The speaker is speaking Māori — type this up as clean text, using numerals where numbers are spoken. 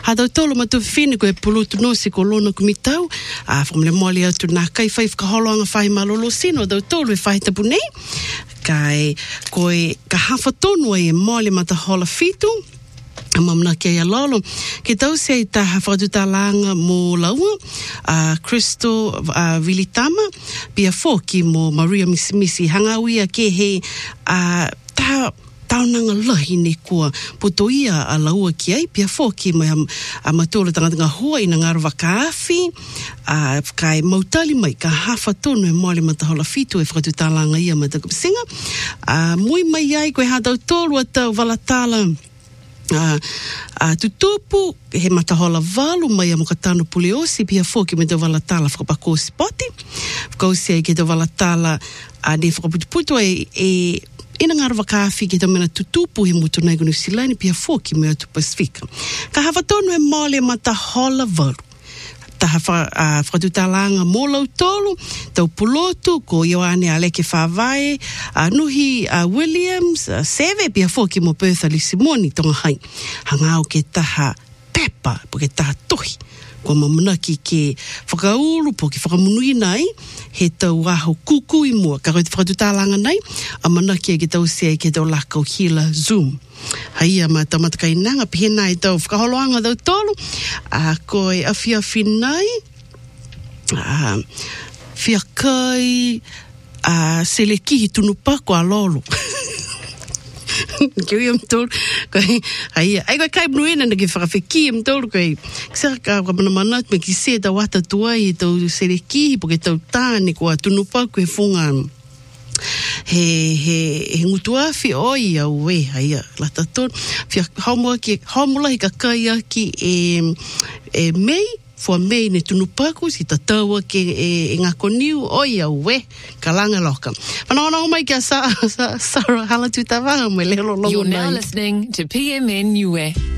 Hadau tolo matu fine ko e pulutu no si kolona kumitau. From le moli atu na kai fai whakaholoanga whai malolo sino dau tolo e whai tapu nei. Kai koe ka hafa tonu e moli mata hola fitu. Mamna kia lolo. Ke tau se ta whakatutalanga mo laua, Crystal Vilitama, pia foki mo Maria Misi hangawia ke he taunanga lahi ne kua putoia a laua ki ai, pia foki mai a matola tanga hoa ina ngaruwa kaafi, kai mautali mai ka hafa tonu e moale matahola fitu e whakatutalanga ia matakupisinga. Mui mai ai koe hadau tolu atau walatala tutupu he matahola valu mai a mokatano puleosi pia foki me te walatala whakapakosi poti. Whakausi ai ke te walatala ne whakaputuputu e ina ngaruwa kaafi ke te mena tutupu he mutu nai gunu silani pia foki me atu Pasifika. Ka hawa tonu e mole matahola valu. Taha whakatutalanga mō lau tolu, tau pulotu, ko Ioane Aleke Whawai, Nuhi Williams, Seve, pia foki mo Bertha Lisimoni, tonga hai. Hangau ke taha pepa, po ke taha tohi. Ko mamunaki ke whakauru, po ke whakamunui nai, he tau aho kukui mua. Ka koe te whakatutalanga nei, a manaki e ke tau sea ke tau lakau hila Zoom. Haia ma tamata kai nanga pihena e tau whakaholoanga tau tolu, koe awhiawhi nai, whiakai, selekihi tunupa ko a lolo. Kiwi am tolu, koe, haia, ai koe kai mnuena na ke whakawhiki am tolu, koe, kisaka ka mana manat me ki se tau wata tuai tau selekihi, po ke tau tāne ko a tunupa koe whunga he ngutuafi oi au we haia la taton fia haumula ka kai ki e mei for mei ne tunupaku si tatawa ke e ngakoniu oi au we kalanga loka pana mai ka sa Sarah Halatu Tavanga me lelo longo. You're now listening to PMN Niue.